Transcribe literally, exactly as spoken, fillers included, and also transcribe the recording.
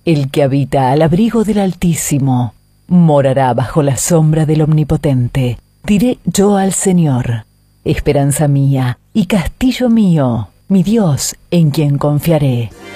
El que habita al abrigo del Altísimo morará bajo la sombra del Omnipotente. Diré yo al Señor, esperanza mía y castillo mío, mi Dios en quien confiaré.